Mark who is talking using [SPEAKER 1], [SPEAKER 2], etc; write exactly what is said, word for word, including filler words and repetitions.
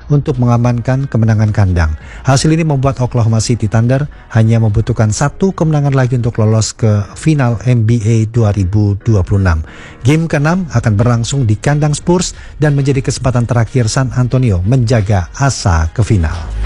[SPEAKER 1] untuk mengamankan kemenangan kandang. Hasil ini membuat Oklahoma City Thunder hanya membutuhkan satu kemenangan lagi untuk lolos ke final N B A dua ribu dua puluh enam. Game keenam akan berlangsung di kandang Spurs dan menjadi kesempatan terakhir San Antonio menjaga asa ke final.